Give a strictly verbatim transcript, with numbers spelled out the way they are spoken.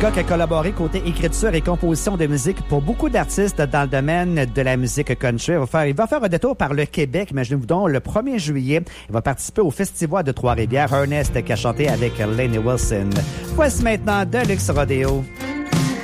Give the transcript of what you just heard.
gars qui a collaboré côté écriture et composition de musique pour beaucoup d'artistes dans le domaine de la musique country. Il va faire, il va faire un détour par le Québec. Imaginez-vous donc, le premier juillet, il va participer au Festival de Trois-Rivières. Ernest qui a chanté avec Lainey Wilson. Voici maintenant Deluxe Rodeo.